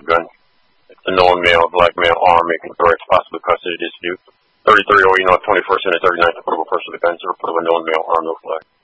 the gun. It's a known male, black male, armed, making threats, possibly custody dispute. 33 or, 21st and 39th applicable person of the gun, sir, report of a known male, armed, no flag.